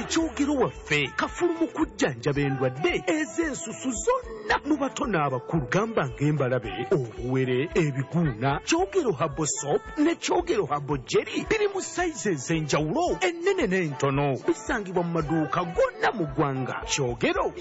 Kyogero waffe kafulu mu kujjanjaba endwadde ez'ensusu zonna mu bato n'abakulu. Gamba ng'embalabe, obuwere, ebiguuna. Kyogero Herbal Soap ne Kyogero Herbal Jelly biri mu sayizi ez'enjawulo, ennene n'entono. Bisangibwa mu maduuka gonna mu ggwanga. Kyogero